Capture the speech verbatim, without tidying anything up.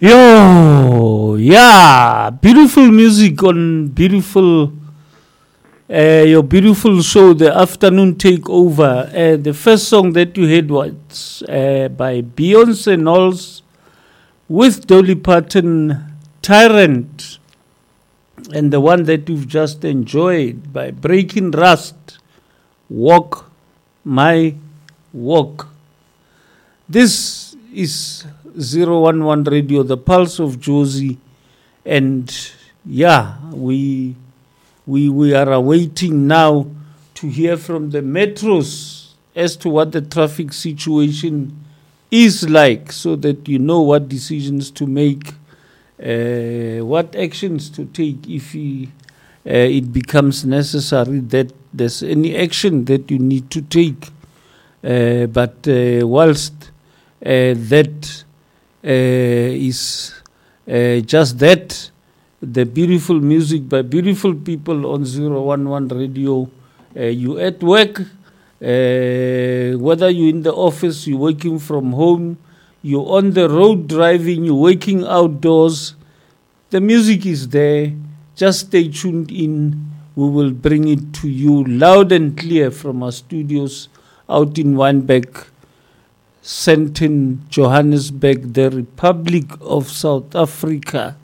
Yo, yeah, beautiful music on beautiful, uh, your beautiful show, the afternoon takeover. Uh, the first song that you heard was uh, by Beyonce Knowles with Dolly Parton, Tyrant, and the one that you've just enjoyed by Breaking Rust, Walk My Walk. This is zero one one Radio, the pulse of Jozi, and yeah, we we we are awaiting now to hear from the metros as to what the traffic situation is like, so that you know what decisions to make, uh, what actions to take if he, uh, it becomes necessary that there's any action that you need to take. Uh, but uh, whilst uh, that Uh, is uh, just that, the beautiful music by beautiful people on zero one one Radio. Uh, you at work, uh, whether you're in the office, you're working from home, you're on the road driving, you're working outdoors, the music is there. Just stay tuned in. We will bring it to you loud and clear from our studios out in Wynberg, Sandton, Johannesburg, the Republic of South Africa.